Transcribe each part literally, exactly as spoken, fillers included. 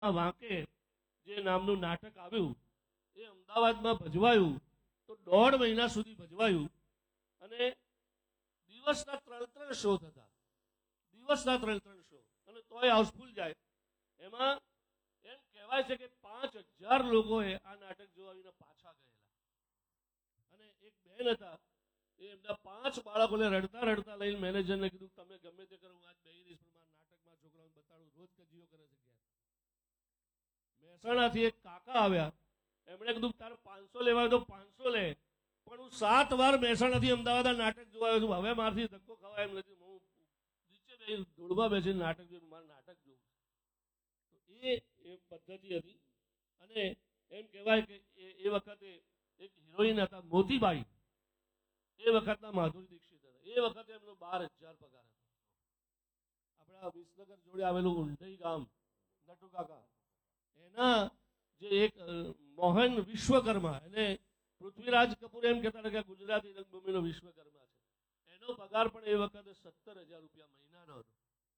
વાંકે જે નામનું નાટક આવ્યું એ અમદાવાદમાં ભજવાયું તો દોઢ મહિના સુધી ભજવાયું અને દિવસના ત્રણ ત્રણ શો થતા, દિવસના ત્રણ ત્રણ શો અને તોય હાઉસફુલ જાય. એમાં એમ કહેવાય છે કે પાંચ હજાર લોકોએ આ નાટક જોવાવીને પાછા ગયેલા. અને એક બેન હતા, એ એમના પાંચ બાળકોને રડતા રડતા લઈને મેનેજરને કીધું તમે ગમે તે કરો, હું આજ બેહી રહીશ, પણ મારા નાટકમાં છોકરાઓને બતાડું. રોજ કજીઓ કરે છે ઘેર. મહેસાણાથી એક કાકા આવ્યા, એમણે કીધું તારે પાંચસો લેવા તો પાંચસો લે, પણ હું સાત વાર મહેસાણાથી અમદાવાદ નાટક જોવાયો છું, હવે મારથી ધક્કો ખવાય એમ નથી. હું નીચે બેસી ધૂળમાં બેસીને નાટક જોયું, મારે નાટક જોવું. તો એ એ પદ્ધતિ હતી. અને એમ કહેવાય કે એ વખતે એક હિરોઈન હતા મોતીબાઈ, એ વખતના માધુરી દીક્ષિત હતા. એ વખતે એમનો બાર હજાર પગાર હતો. આપણા વિસનગર જોડે આવેલું ઊંઢઈ ગામ નટુ કાકા, એના જે એક મોહન વિશ્વકર્મા, એને પૃથ્વીરાજ કપૂર એમ કહેતા હતા કે ગુજરાતી રંગભૂમિનો વિશ્વકર્મા છે, એનો પગાર પણ એ વખતે સત્તર હજાર રૂપિયા મહિનાનો હતો.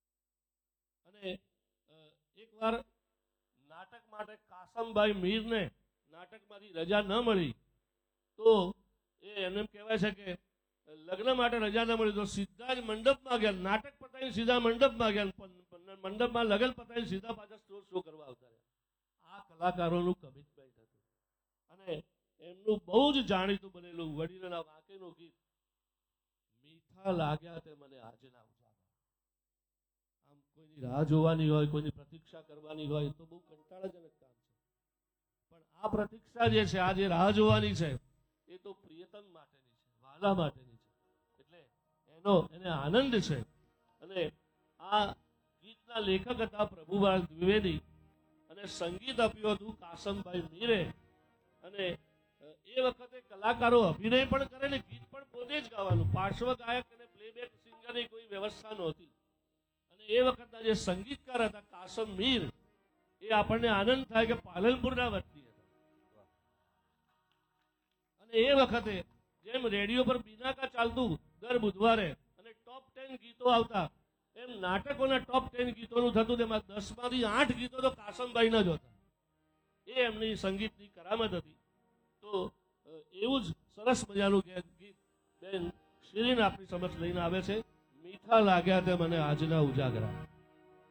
અને એકવાર નાટક માટે કાસમભાઈ મીરને નાટકમાંથી રજા ન મળી તો એ એમ કહેવાય છે કે લગ્ન માટે રજા ન મળી તો સીધા જ મંડપમાં ગયા. નાટક પતાવીને સીધા મંડપમાં ગયા, મંડપમાં લગ્ન પતાવીને સીધા પાછા સ્ટોર શો કરવા આવતા રહ્યા. આ કલાકારોનું કમિટમેન્ટ હતું. અને એમનું બહુ જ જાણીતું બનેલું વડીલોના વાંકેનું ગીત મીઠા લાગ્યા તે મને આજના ઉજાગરા. આમ કોઈની રાહ જોવાની હોય, કોઈની પ્રતીક્ષા કરવાની હોય તો બહુ કંટાળાજનક કામ છે. પણ આ પ્રતીક્ષા જે છે, આ જે રાહ જોવાની છે, એ તો પ્રિયતમ માટેની છે, વાલા માટેની છે. એટલે એનો એને આનંદ છે. અને આ ગીતના લેખક હતા પ્રભુલાલ દ્વિવેદી અને સંગીત આપ્યું હતું કાસમભાઈ મીરે. અને એ વખતે કલાકારો અભિનય પણ કરે ને ગીત પણ પોતે જ ગાવાનું. પાર્શ્વ ગાયક અને પ્લેબેક સિંગરની કોઈ વ્યવસ્થા નહોતી. અને એ વખતના જે સંગીતકાર હતા કાસમ મીર, એ આપણને આનંદ થાય કે પાલનપુરના વતની હતા. અને એ વખતે જેમ રેડિયો પર બિનાકા ચાલતું દર બુધવારે અને ટોપ ટેન ગીતો આવતા, એમ નાટકોના ટોપ ટેન ગીતોનું થતું. તેમાં દસ માંથી આઠ ગીતો તો કાસમભાઈના જ હતા. એ એમની સંગીતની કરામત હતી. તો એવું જ સરસ મજાનું ગીત બેન શિરીન આપણી સમક્ષ લઈને આવે છે, મીઠા લાગ્યા તે મને આજના ઉજાગરા.